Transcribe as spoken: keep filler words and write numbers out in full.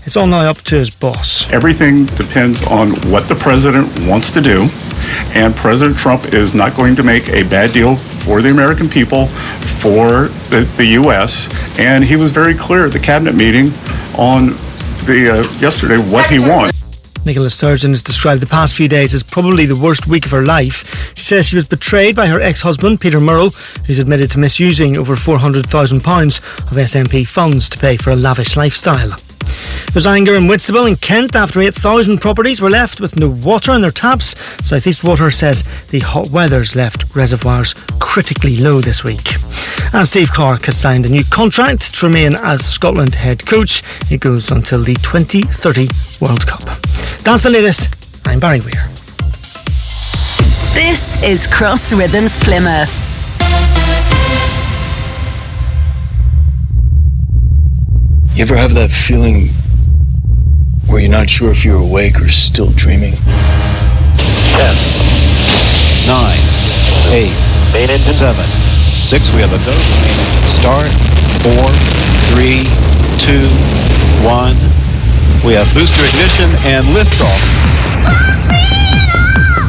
It's all now up to his boss. Everything depends on what the president wants to do, and President Trump is not going to make a bad deal for the American people, for the, the U S, and he was very clear at the cabinet meeting on the uh, yesterday what he wants. Nicola Sturgeon has described the past few days as probably the worst week of her life. She says she was betrayed by her ex-husband, Peter Murrell, who's admitted to misusing over four hundred thousand pounds of S N P funds to pay for a lavish lifestyle. There's anger in Whitstable in Kent after eight thousand properties were left with no water in their taps. South East Water says the hot weather's left reservoirs critically low this week. And Steve Clarke has signed a new contract to remain as Scotland head coach. It goes until the twenty thirty World Cup. That's the latest. I'm Barry Weir. This is Cross Rhythms Plymouth. You ever have that feeling where you're not sure if you're awake or still dreaming? Ten, nine, eight, seven, six. We have a go. Start. Four, three, two, one. We have booster ignition and liftoff.